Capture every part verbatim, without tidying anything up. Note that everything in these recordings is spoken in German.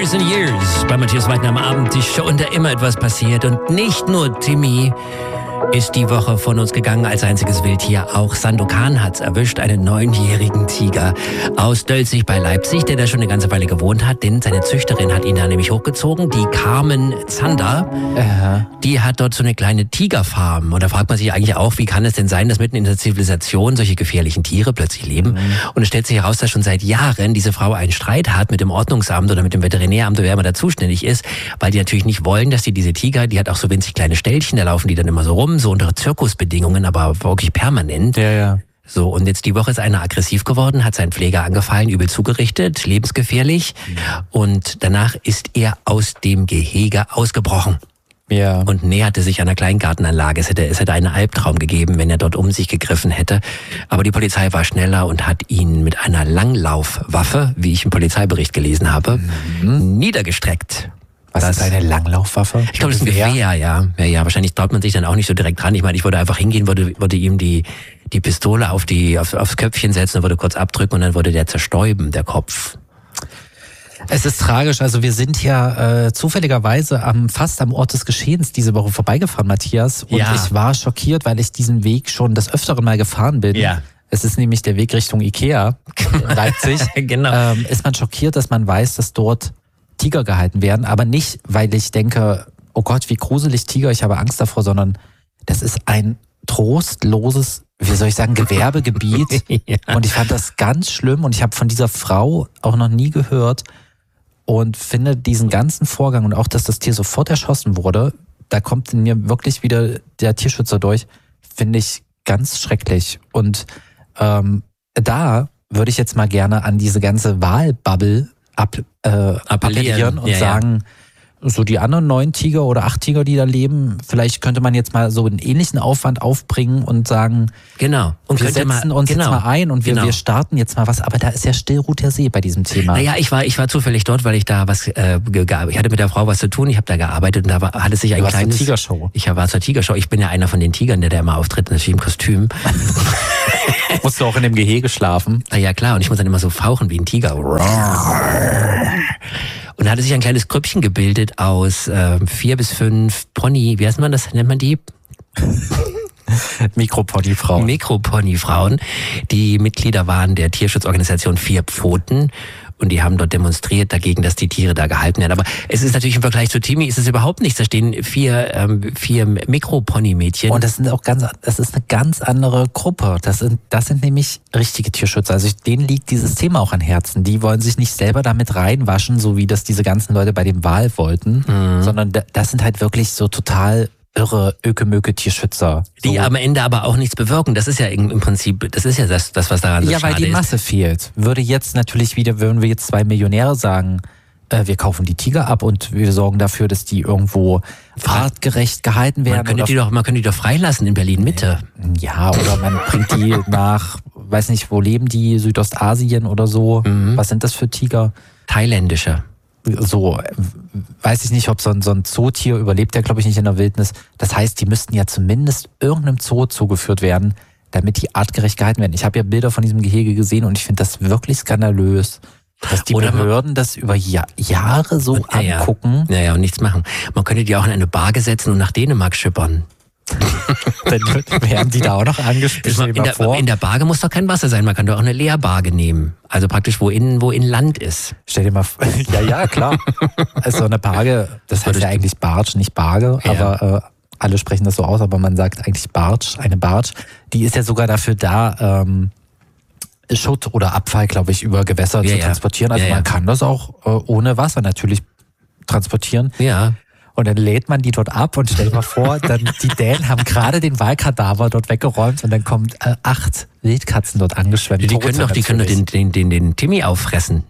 Years and Years bei Matthias Weidner am Abend. Die Show, in der immer etwas passiert. Und nicht nur Timmy ist die Woche von uns gegangen als einziges Wildtier. Auch Sandokan hat's erwischt, einen neunjährigen Tiger aus Dölzig bei Leipzig, der da schon eine ganze Weile gewohnt hat, denn seine Züchterin hat ihn da nämlich hochgezogen, die Carmen Zander. Aha. Die hat dort so eine kleine Tigerfarm. Und da fragt man sich eigentlich auch, wie kann es denn sein, dass mitten in der Zivilisation solche gefährlichen Tiere plötzlich leben? Mhm. Und es stellt sich heraus, dass schon seit Jahren diese Frau einen Streit hat mit dem Ordnungsamt oder mit dem Veterinäramt, wer immer da zuständig ist, weil die natürlich nicht wollen, dass die diese Tiger, die hat auch so winzig kleine Ställchen, da laufen die dann immer so rum, so unter Zirkusbedingungen, aber wirklich permanent. Ja, ja. So, und jetzt die Woche ist einer aggressiv geworden, hat seinen Pfleger angefallen, übel zugerichtet, lebensgefährlich. Ja. Und danach ist er aus dem Gehege ausgebrochen. Ja. Und näherte sich einer Kleingartenanlage. Es hätte, es hätte einen Albtraum gegeben, wenn er dort um sich gegriffen hätte. Aber die Polizei war schneller und hat ihn mit einer Langlaufwaffe, wie ich im Polizeibericht gelesen habe, mhm. niedergestreckt. Was das ist eine Langlaufwaffe? Ich glaube, das ist ein Gewehr, ja. ja. Ja, wahrscheinlich traut man sich dann auch nicht so direkt dran. Ich meine, ich würde einfach hingehen, würde, würde ihm die, die Pistole auf die, auf, aufs Köpfchen setzen und würde kurz abdrücken und dann würde der zerstäuben, der Kopf. Es ist tragisch. Also wir sind ja äh, zufälligerweise am, fast am Ort des Geschehens diese Woche vorbeigefahren, Matthias. Und ja. ich war schockiert, weil ich diesen Weg schon des Öfteren mal gefahren bin. Ja. Es ist nämlich der Weg Richtung Ikea in Leipzig. Genau. Ähm, ist man schockiert, dass man weiß, dass dort Tiger gehalten werden, aber nicht, weil ich denke, oh Gott, wie gruselig Tiger, ich habe Angst davor, sondern das ist ein trostloses, wie soll ich sagen, Gewerbegebiet. Ja. Und ich fand das ganz schlimm und ich habe von dieser Frau auch noch nie gehört und finde diesen ganzen Vorgang und auch, dass das Tier sofort erschossen wurde, da kommt in mir wirklich wieder der Tierschützer durch, finde ich ganz schrecklich. Und ähm, da würde ich jetzt mal gerne an diese ganze Wahlbubble Ab, äh, appellieren und ja, sagen, ja. so die anderen neun Tiger oder acht Tiger, die da leben, vielleicht könnte man jetzt mal so einen ähnlichen Aufwand aufbringen und sagen, genau. Und wir setzen mal, uns genau. jetzt mal ein und wir, genau. wir starten jetzt mal was, aber da ist ja still ruht der See bei diesem Thema. Naja, ich war, ich war zufällig dort, weil ich da was, äh, ich hatte mit der Frau was zu tun, ich habe da gearbeitet und da war, hatte sich ein du warst kleines... zur Tigershow. Ich war zur Tigershow, ich bin ja einer von den Tigern, der da immer auftritt, natürlich im Kostüm. Musst du auch in dem Gehege schlafen? Na ja, klar, und ich muss dann immer so fauchen wie ein Tiger. Und da hatte sich ein kleines Grüppchen gebildet aus äh, vier bis fünf Pony, wie heißt man das, nennt man die? Mikroponyfrauen. Mikroponyfrauen, die Mitglieder waren der Tierschutzorganisation Vier Pfoten. Und die haben dort demonstriert dagegen, dass die Tiere da gehalten werden. Aber es ist natürlich im Vergleich zu Timmy ist es überhaupt nichts. Da stehen vier, ähm, vier Mikropony-Mädchen. Und das sind auch ganz, das ist eine ganz andere Gruppe. Das sind, das sind nämlich richtige Tierschützer. Also denen liegt dieses Thema auch an Herzen. Die wollen sich nicht selber damit reinwaschen, so wie das diese ganzen Leute bei dem Wahl wollten, mhm. sondern das sind halt wirklich so total irre Ökemöke-Tierschützer. Die so. am Ende aber auch nichts bewirken. Das ist ja im Prinzip, das ist ja das, das was daran so ja, schade ist. Ja, weil die Masse ist. fehlt. Würde jetzt natürlich wieder, würden wir jetzt zwei Millionäre sagen, äh, wir kaufen die Tiger ab und wir sorgen dafür, dass die irgendwo artgerecht gehalten werden. Man könnte die doch, man könnte die doch freilassen in Berlin-Mitte. Ja, oder man bringt die nach, weiß nicht, wo leben die, Südostasien oder so. Mhm. Was sind das für Tiger? Thailändische. So, weiß ich nicht, ob so ein, so ein Zootier überlebt ja, glaube ich, nicht in der Wildnis. Das heißt, die müssten ja zumindest irgendeinem Zoo zugeführt werden, damit die artgerecht gehalten werden. Ich habe ja Bilder von diesem Gehege gesehen und ich finde das wirklich skandalös, dass die Oder Behörden das über Jahr, Jahre so ja, angucken. Ja, ja, und nichts machen. Man könnte die auch in eine Barge setzen und nach Dänemark schippern. Dann werden die da auch noch angespielt. In der, in der Barge muss doch kein Wasser sein, man kann doch auch eine Leerbarge nehmen. Also praktisch, wo innen, wo in Land ist. Stell dir mal vor, ja, ja, klar. Also eine Barge, das heißt ja eigentlich Barge, nicht Barge, ja. aber äh, alle sprechen das so aus, aber man sagt eigentlich Barge, eine Barge. Die ist ja sogar dafür da, ähm, Schutt oder Abfall, glaube ich, über Gewässer ja, zu transportieren. Also ja, ja. man kann das auch äh, ohne Wasser natürlich transportieren. Ja. Und dann lädt man die dort ab und stell dir mal vor, dann die Dänen haben gerade den Wahlkadaver dort weggeräumt und dann kommt äh, acht Wildkatzen dort angeschwemmt. Die können doch, die können doch den, den, den, den Timmy auffressen.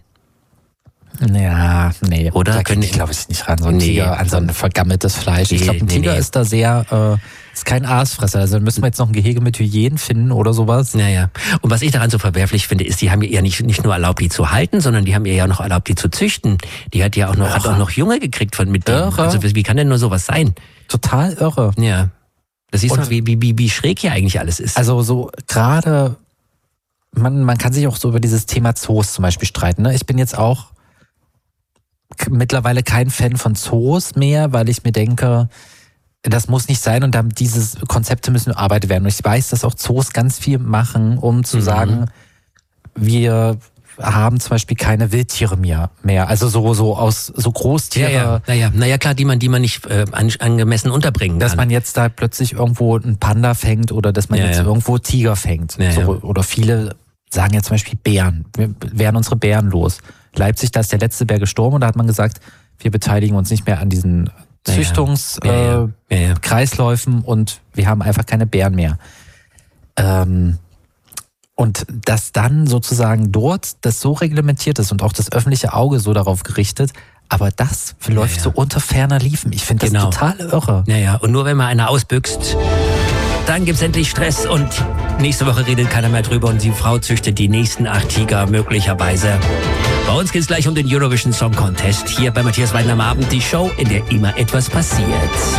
Ja, nee. Oder da können die, glaube ich, nicht ran. So ein nee, Tiger, an so ein vergammeltes Fleisch. Nee, ich glaube, ein nee, Tiger nee. ist da sehr, äh, ist kein Aasfresser. Also dann müssen wir jetzt noch ein Gehege mit Hyänen finden oder sowas. Naja. Und was ich daran so verwerflich finde, ist, die haben ihr nicht, nicht nur erlaubt, die zu halten, sondern die haben ihr ja noch erlaubt, die zu züchten. Die hat ja auch noch, irre. hat auch noch Junge gekriegt von mit denen. Irre. Also wie kann denn nur sowas sein? Total irre. Ja. Das siehst du Und- mal, wie, wie, wie, wie schräg hier eigentlich alles ist. Also so gerade, man, man kann sich auch so über dieses Thema Zoos zum Beispiel streiten. Ne? Ich bin jetzt auch k- mittlerweile kein Fan von Zoos mehr, weil ich mir denke, das muss nicht sein und dann diese Konzepte müssen erarbeitet werden. Und ich weiß, dass auch Zoos ganz viel machen, um zu Mhm. sagen, wir haben zum Beispiel keine Wildtiere mehr. mehr. Also so, so aus so Großtiere. Ja, ja, naja, naja, klar, die man, die man nicht äh, an, angemessen unterbringen kann. Dass man jetzt da plötzlich irgendwo einen Panda fängt oder dass man Ja, jetzt ja. irgendwo Tiger fängt. Ja, so, ja. Oder viele sagen ja zum Beispiel Bären. Wir werden unsere Bären los. Leipzig, da ist der letzte Bär gestorben und da hat man gesagt, wir beteiligen uns nicht mehr an diesen Ja, ja. Züchtungskreisläufen Ja, ja. Ja, ja. äh, Kreisläufen und wir haben einfach keine Bären mehr. Ähm, und dass dann sozusagen dort das so reglementiert ist und auch das öffentliche Auge so darauf gerichtet, aber das läuft ja. so unter ferner Liefen. Ich finde das Genau. total irre. Naja, und nur wenn mal einer ausbüchst, dann gibt's endlich Stress und nächste Woche redet keiner mehr drüber und die Frau züchtet die nächsten acht Tiger möglicherweise. Bei uns geht's gleich um den Eurovision Song Contest. Hier bei Matthias Weiden am Abend, die Show, in der immer etwas passiert.